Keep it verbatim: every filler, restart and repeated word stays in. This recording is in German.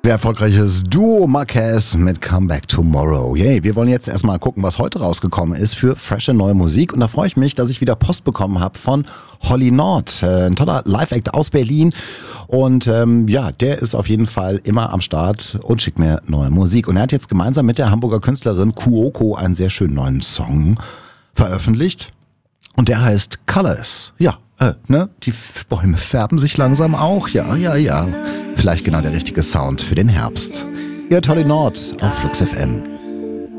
Sehr erfolgreiches Duo Marquez mit Come Back Tomorrow. Yay, wir wollen jetzt erstmal gucken, was heute rausgekommen ist für frische neue Musik. Und da freue ich mich, dass ich wieder Post bekommen habe von Holly Nord. Ein toller Live-Act aus Berlin. Und ähm, ja, der ist auf jeden Fall immer am Start und schickt mir neue Musik. Und er hat jetzt gemeinsam mit der Hamburger Künstlerin Kuoko einen sehr schönen neuen Song veröffentlicht. Und der heißt Colors. Ja, äh, ne? Die Bäume färben sich langsam auch. Ja, ja, ja. Vielleicht genau der richtige Sound für den Herbst. Ihr hört Holly Nord auf Flux F M.